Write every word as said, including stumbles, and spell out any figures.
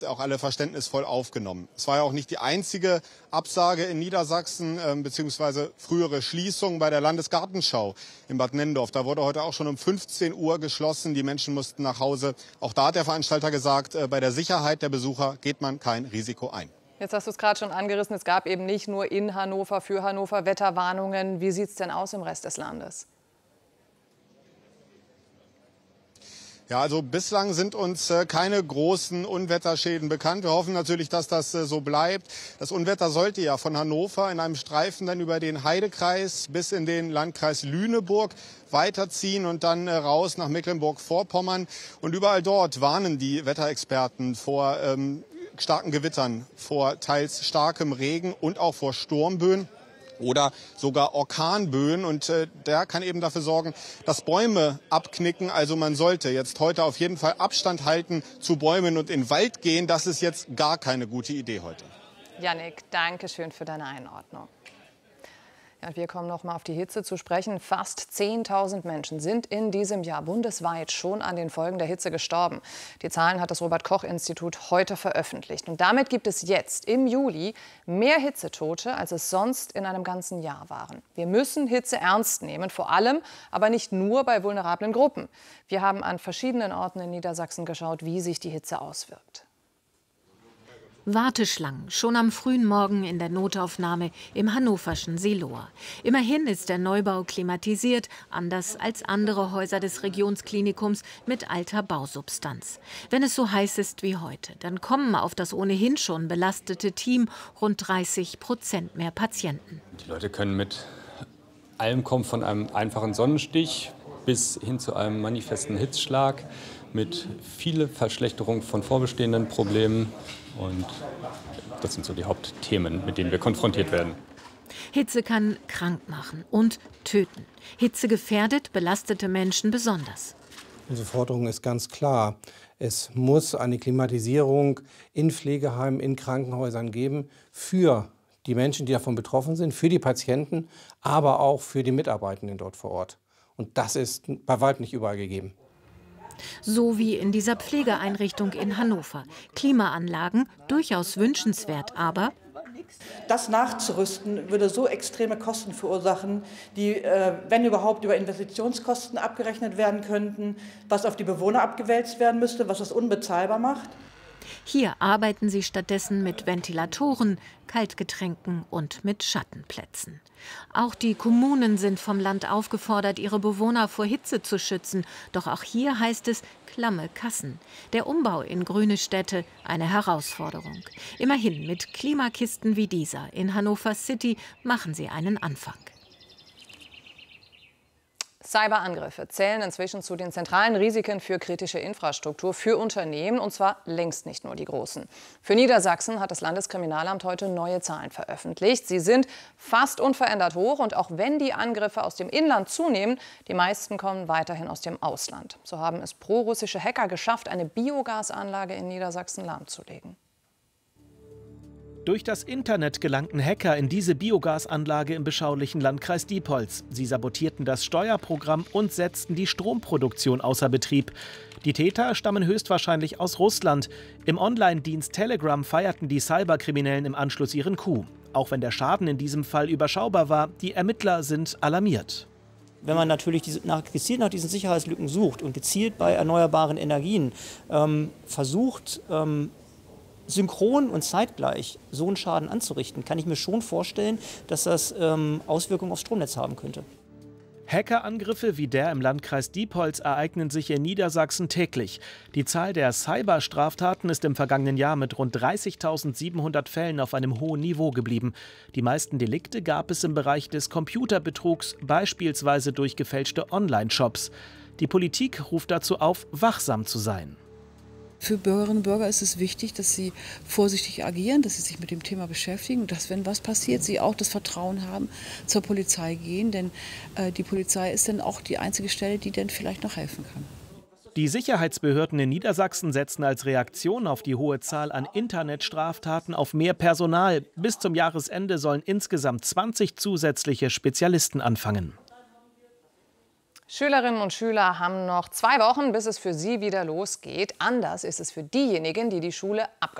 auch alle verständnisvoll aufgenommen. Es war ja auch nicht die einzige Absage in Niedersachsen äh, beziehungsweise frühere Schließung bei der Landesgartenschau in Bad Nenndorf. Da wurde heute auch schon um fünfzehn Uhr geschlossen. Die Menschen mussten nach Hause. Auch da hat der Veranstalter gesagt, äh, bei der Sicherheit der Besucher geht man kein Risiko ein. Jetzt hast du es gerade schon angerissen. Es gab eben nicht nur in Hannover für Hannover Wetterwarnungen. Wie sieht es denn aus im Rest des Landes? Ja, also bislang sind uns äh, keine großen Unwetterschäden bekannt. Wir hoffen natürlich, dass das äh, so bleibt. Das Unwetter sollte ja von Hannover in einem Streifen dann über den Heidekreis bis in den Landkreis Lüneburg weiterziehen und dann äh, raus nach Mecklenburg-Vorpommern. Und überall dort warnen die Wetterexperten vor ähm, starken Gewittern, vor teils starkem Regen und auch vor Sturmböen oder sogar Orkanböen. Und äh, der kann eben dafür sorgen, dass Bäume abknicken. Also man sollte jetzt heute auf jeden Fall Abstand halten zu Bäumen und in den Wald gehen. Das ist jetzt gar keine gute Idee heute. Jannik, danke schön für deine Einordnung. Ja, wir kommen noch mal auf die Hitze zu sprechen. Fast zehntausend Menschen sind in diesem Jahr bundesweit schon an den Folgen der Hitze gestorben. Die Zahlen hat das Robert-Koch-Institut heute veröffentlicht. Und damit gibt es jetzt im Juli mehr Hitzetote, als es sonst in einem ganzen Jahr waren. Wir müssen Hitze ernst nehmen, vor allem, aber nicht nur bei vulnerablen Gruppen. Wir haben an verschiedenen Orten in Niedersachsen geschaut, wie sich die Hitze auswirkt. Warteschlangen, schon am frühen Morgen in der Notaufnahme im hannoverschen Seelohr. Immerhin ist der Neubau klimatisiert, anders als andere Häuser des Regionsklinikums mit alter Bausubstanz. Wenn es so heiß ist wie heute, dann kommen auf das ohnehin schon belastete Team rund dreißig Prozent mehr Patienten. Die Leute können mit allem kommen, von einem einfachen Sonnenstich bis hin zu einem manifesten Hitzschlag, mit viele Verschlechterung von vorbestehenden Problemen. Und das sind so die Hauptthemen, mit denen wir konfrontiert werden. Hitze kann krank machen und töten. Hitze gefährdet belastete Menschen besonders. Unsere Forderung ist ganz klar. Es muss eine Klimatisierung in Pflegeheimen, in Krankenhäusern geben für die Menschen, die davon betroffen sind, für die Patienten, aber auch für die Mitarbeitenden dort vor Ort. Und das ist bei weitem nicht überall gegeben. So wie in dieser Pflegeeinrichtung in Hannover. Klimaanlagen durchaus wünschenswert, aber das nachzurüsten würde so extreme Kosten verursachen, die, äh, wenn überhaupt, über Investitionskosten abgerechnet werden könnten, was auf die Bewohner abgewälzt werden müsste, was es unbezahlbar macht. Hier arbeiten sie stattdessen mit Ventilatoren, Kaltgetränken und mit Schattenplätzen. Auch die Kommunen sind vom Land aufgefordert, ihre Bewohner vor Hitze zu schützen. Doch auch hier heißt es klamme Kassen. Der Umbau in grüne Städte eine Herausforderung. Immerhin mit Klimakisten wie dieser in Hannover City machen sie einen Anfang. Cyberangriffe zählen inzwischen zu den zentralen Risiken für kritische Infrastruktur für Unternehmen, und zwar längst nicht nur die großen. Für Niedersachsen hat das Landeskriminalamt heute neue Zahlen veröffentlicht. Sie sind fast unverändert hoch, und auch wenn die Angriffe aus dem Inland zunehmen, die meisten kommen weiterhin aus dem Ausland. So haben es prorussische Hacker geschafft, eine Biogasanlage in Niedersachsen lahmzulegen. Durch das Internet gelangten Hacker in diese Biogasanlage im beschaulichen Landkreis Diepholz. Sie sabotierten das Steuerprogramm und setzten die Stromproduktion außer Betrieb. Die Täter stammen höchstwahrscheinlich aus Russland. Im Online-Dienst Telegram feierten die Cyberkriminellen im Anschluss ihren Coup. Auch wenn der Schaden in diesem Fall überschaubar war, die Ermittler sind alarmiert. Wenn man natürlich diese, nach, gezielt nach diesen Sicherheitslücken sucht und gezielt bei erneuerbaren Energien ähm, versucht, ähm, synchron und zeitgleich so einen Schaden anzurichten, kann ich mir schon vorstellen, dass das ähm, Auswirkungen aufs Stromnetz haben könnte. Hackerangriffe wie der im Landkreis Diepholz ereignen sich in Niedersachsen täglich. Die Zahl der Cyberstraftaten ist im vergangenen Jahr mit rund dreißigtausendsiebenhundert Fällen auf einem hohen Niveau geblieben. Die meisten Delikte gab es im Bereich des Computerbetrugs, beispielsweise durch gefälschte Online-Shops. Die Politik ruft dazu auf, wachsam zu sein. Für Bürgerinnen und Bürger ist es wichtig, dass sie vorsichtig agieren, dass sie sich mit dem Thema beschäftigen und dass, wenn was passiert, sie auch das Vertrauen haben, zur Polizei gehen. Denn äh, die Polizei ist dann auch die einzige Stelle, die dann vielleicht noch helfen kann. Die Sicherheitsbehörden in Niedersachsen setzen als Reaktion auf die hohe Zahl an Internetstraftaten auf mehr Personal. Bis zum Jahresende sollen insgesamt zwanzig zusätzliche Spezialisten anfangen. Schülerinnen und Schüler haben noch zwei Wochen, bis es für sie wieder losgeht. Anders ist es für diejenigen, die die Schule abgeschlossen haben.